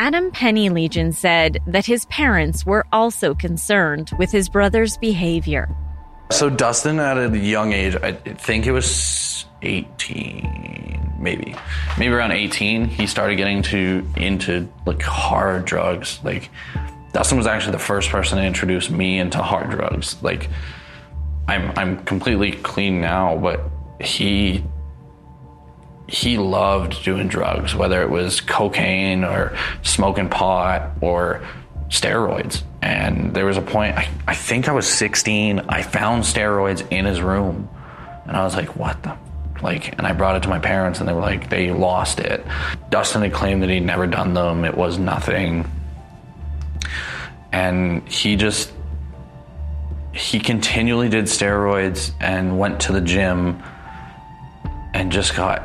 Adam Penny-Legion said that his parents were also concerned with his brother's behavior. So Dustin, at a young age, I think it was 18, maybe around 18, he started getting into like hard drugs. Like, Dustin was actually the first person to introduce me into hard drugs. Like, I'm completely clean now, but he loved doing drugs, whether it was cocaine or smoking pot or steroids. And there was a point, I think I was 16, I found steroids in his room. And I was like, what the? Like, and I brought it to my parents and they were like, they lost it. Dustin had claimed that he'd never done them. It was nothing. And he continually did steroids and went to the gym and just got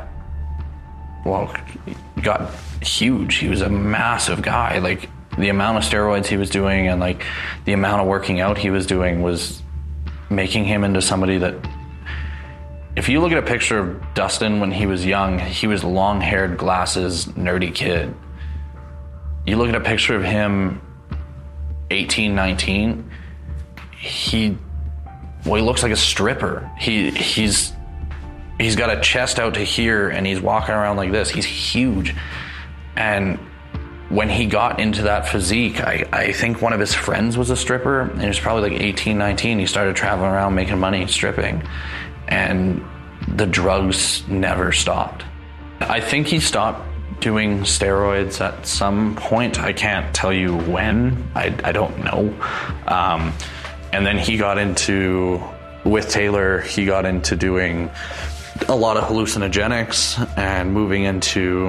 huge. He was a massive guy. Like, the amount of steroids he was doing and like the amount of working out he was doing was making him into somebody that, if you look at a picture of Dustin when he was young, he was long-haired, glasses, nerdy kid. You look at a picture of him 18, 19, he looks like a stripper. He's got a chest out to here and he's walking around like this. He's huge. And when he got into that physique, I think one of his friends was a stripper, and he was probably like 18, 19. He started traveling around making money stripping, and the drugs never stopped. I think he stopped doing steroids at some point. I can't tell you when. I don't know. And then he got into, with Taylor, he got into doing a lot of hallucinogenics and moving into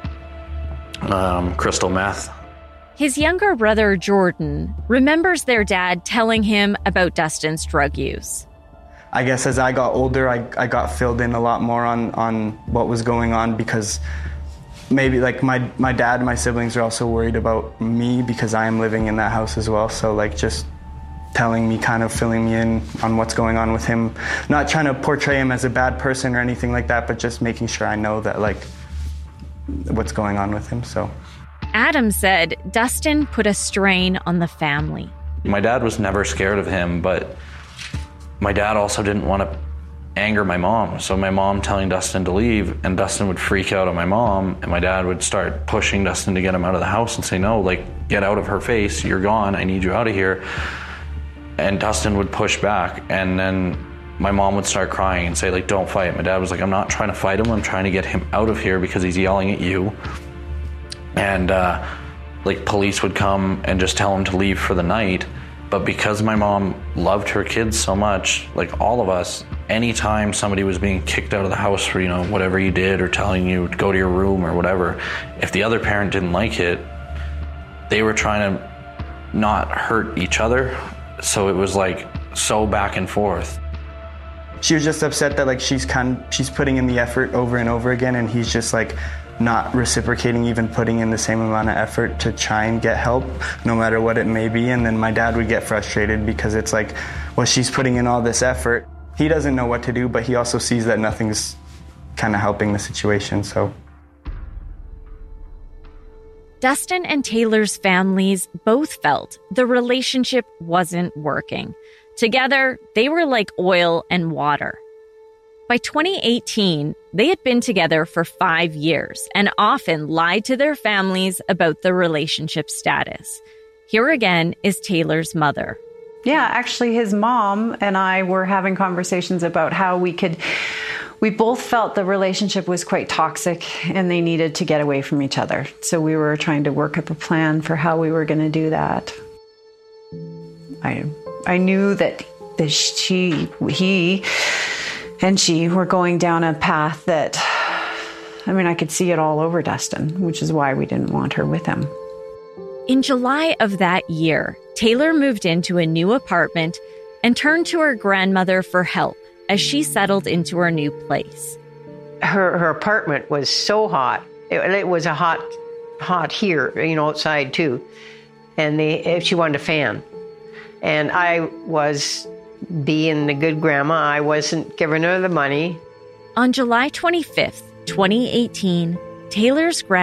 crystal meth. His younger brother, Jordan, remembers their dad telling him about Dustin's drug use. I guess as I got older, I got filled in a lot more on what was going on, because maybe like my dad and my siblings are also worried about me because I am living in that house as well. So like just telling me, kind of filling me in on what's going on with him. Not trying to portray him as a bad person or anything like that, but just making sure I know that like what's going on with him. So Adam said Dustin put a strain on the family. My dad was never scared of him, but my dad also didn't want to anger my mom. So my mom telling Dustin to leave, and Dustin would freak out on my mom, and my dad would start pushing Dustin to get him out of the house and say, no, like, get out of her face, you're gone, I need you out of here. And Dustin would push back, and then my mom would start crying and say, like, don't fight. My dad was like, I'm not trying to fight him, I'm trying to get him out of here because he's yelling at you. And like, police would come and just tell him to leave for the night. But because my mom loved her kids so much, like all of us, anytime somebody was being kicked out of the house for, you know, whatever you did or telling you to go to your room or whatever, if the other parent didn't like it, they were trying to not hurt each other. So it was like so back and forth. She was just upset that like she's putting in the effort over and over again, and he's just like not reciprocating, even putting in the same amount of effort to try and get help, no matter what it may be. And then my dad would get frustrated because it's like, well, she's putting in all this effort. He doesn't know what to do, but he also sees that nothing's kind of helping the situation, so. Dustin and Taylor's families both felt the relationship wasn't working. Together, they were like oil and water. By 2018, they had been together for 5 years and often lied to their families about the relationship status. Here again is Taylor's mother. Yeah, actually his mom and I were having conversations about how we both felt the relationship was quite toxic and they needed to get away from each other. So we were trying to work up a plan for how we were going to do that. I knew that he and she were going down a path that, I could see it all over Dustin, which is why we didn't want her with him. In July of that year, Taylor moved into a new apartment and turned to her grandmother for help as she settled into her new place. Her apartment was so hot. It was a hot here, outside too. And she wanted a fan. And I was being the good grandma. I wasn't giving her the money. On July 25th, 2018, Taylor's